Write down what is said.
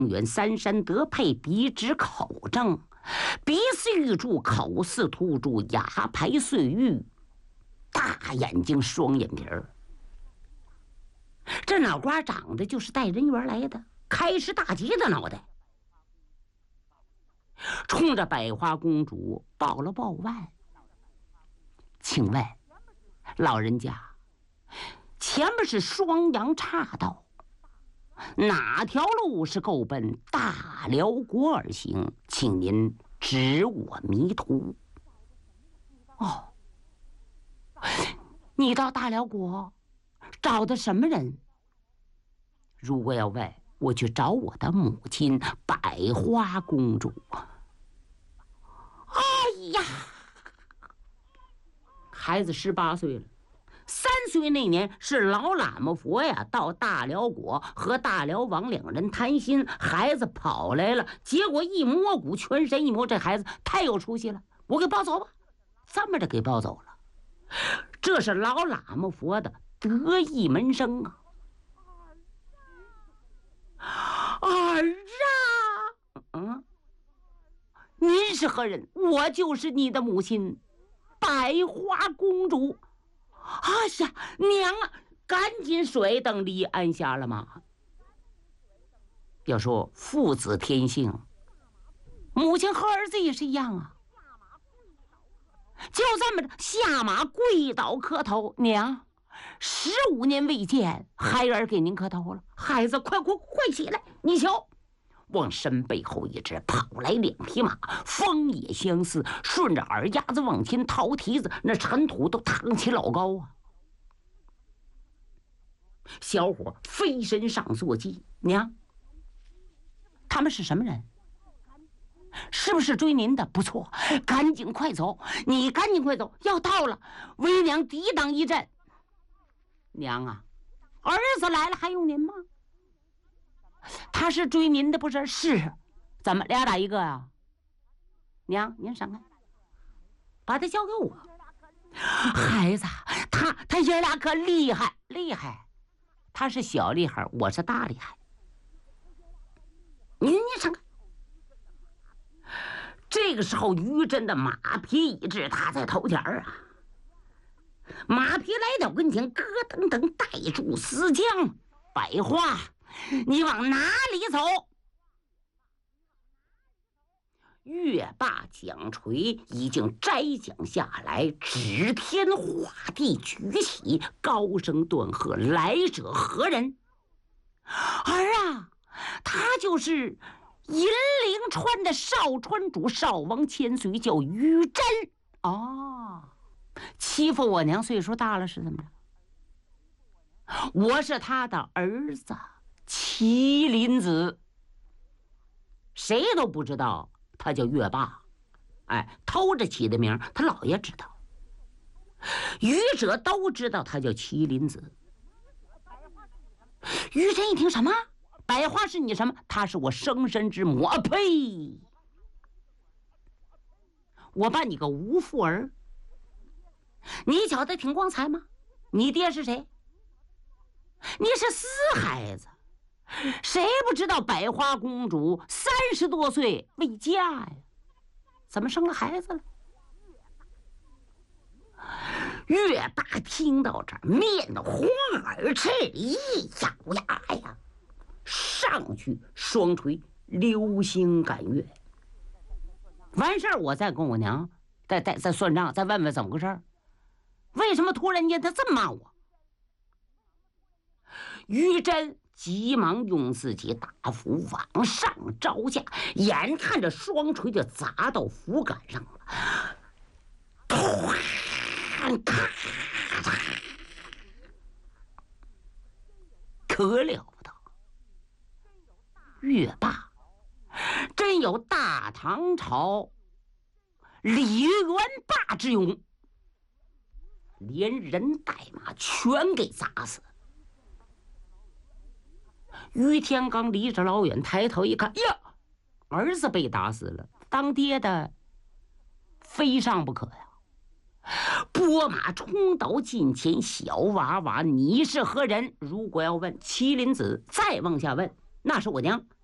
远三山得配，鼻直口正，鼻似玉柱，口似凸柱，牙排碎玉，大眼睛，双眼皮儿。这脑瓜长得就是带人缘来的，开市大吉的脑袋。冲着百花公主报了报腕，请问老人家，前面是双阳岔道，哪条路是够奔大辽国而行？请您指我迷途。哦，你到大辽国找的什么人？如果要问，我去找我的母亲百花公主。哎呀，孩子18岁了。3岁那年是老喇嘛佛呀到大辽国和大辽王两人谈心，孩子跑来了，结果一摸骨，全身一摸，这孩子太有出息了，我给抱走吧。这么着给抱走了，这是老喇嘛佛的得意门生啊！儿啊，您是何人？我就是你的母亲，百花公主。哎呀，娘啊，赶紧水等离安下了吗？要说父子天性，母亲和儿子也是一样啊。就这么着下马跪倒磕头，娘，15年未见，孩儿给您磕头了。孩子，快起来！你瞧，往身背后一指，跑来2匹马，风也相似，顺着耳丫子往前掏蹄子，那尘土都腾起老高啊！小伙飞身上坐骑，娘，他们是什么人？是不是追您的？不错，赶紧快走！你赶紧快走，要到了，为娘抵挡一阵。娘啊，儿子来了还用您吗？他是追您的不是？是，怎么俩打一个啊？娘，您闪开，把他交给我。孩子，他爷俩可厉害，他是小厉害，我是大厉害。您闪开。这个时候，于真的马匹一至，他在头前啊。马匹来到跟前，咯噔噔带住死将。百花，你往哪里走？月霸奖锤已经摘奖下来，指天画地举起，高声断喝：“来者何人？”儿啊，他就是银陵川的少川主少王千岁，叫于真。哦，欺负我娘岁数大了是怎么着？我是他的儿子麒麟子，谁都不知道他叫月霸。哎，偷着起的名，他姥爷知道。愚者都知道他叫麒麟子。于真一听，什么？百花是你什么？她是我生身之母啊！呸！我把你个无父儿，你觉得挺光彩吗？你爹是谁？你是死孩子，谁不知道百花公主30多岁未嫁呀？怎么生了孩子了？月霸听到这儿，面红耳赤，一咬牙呀，上去双锤流星赶月。完事儿，我再跟我娘再算账，再问问怎么回事儿。为什么突然间他这么骂我？于真急忙用自己大斧往上招架，眼看着双锤就砸到斧杆上了，可了不得！月霸真有大唐朝李元霸之勇，连人带马全给砸死。于天罡离着老远，抬头一看，呀，儿子被打死了，当爹的非上不可呀！拨马冲到近前，小娃娃，你是何人？如果要问麒麟子，再往下问，那是我娘。